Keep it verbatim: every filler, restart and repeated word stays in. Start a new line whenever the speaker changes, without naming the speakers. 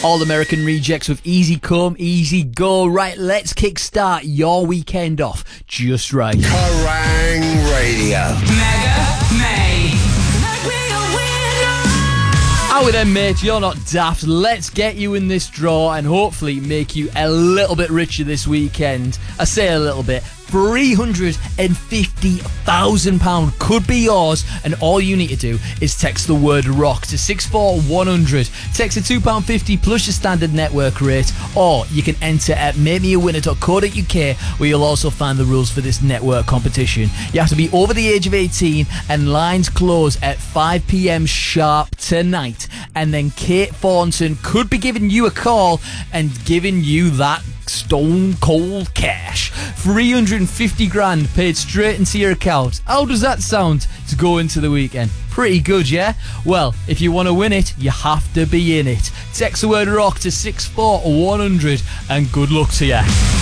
All American Rejects with Easy Come, Easy Go. Right, let's kickstart your weekend off just right.
Kerrang Radio.
Mega May.
How then, mate? You're not daft. Let's get you in this draw and hopefully make you a little bit richer this weekend. I say a little bit. three hundred fifty thousand pounds could be yours, and all you need to do is text the word ROCK to six four one hundred. Text a two pounds fifty plus your standard network rate, or you can enter at make me a winner dot co dot uk, where you'll also find the rules for this network competition. You have to be over the age of eighteen, and lines close at five p.m. sharp tonight. And then Kate Thornton could be giving you a call and giving you that stone cold cash. three hundred fifty grand paid straight into your account. How does that sound to go into the weekend? Pretty good, yeah? Well, if you want to win it, you have to be in it. Text the word ROCK to six four one hundred and good luck to you.